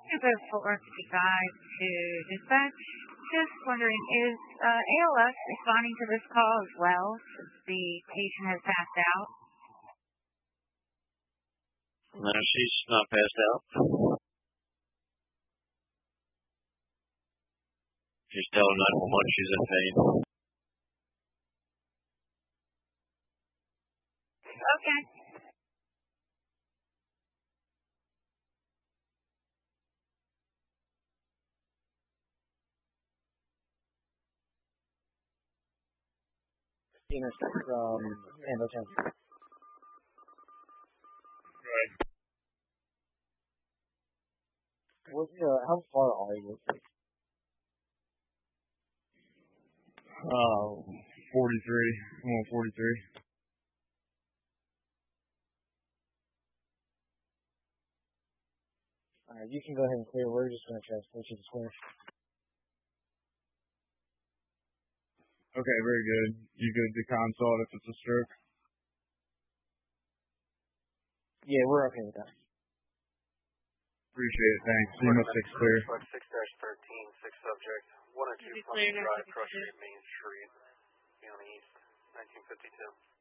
Echo 455 to dispatch. Just wondering, is ALS responding to this call as well since the patient has passed out? No, she's not passed out. She's telling 911 she's in pain. Okay. From Hamilton. Right. How far are you? 43. I'm on 43. Alright, you can go ahead and clear. We're just going to transport you to square. Okay, very good. You good to consult if it's a stroke? Yeah, we're okay with that. Appreciate it, thanks. CMO 6 clear. 6-13, 6 subject, 1 and 2 Fleming Drive, Crush Street, Main Street, County East, 1952.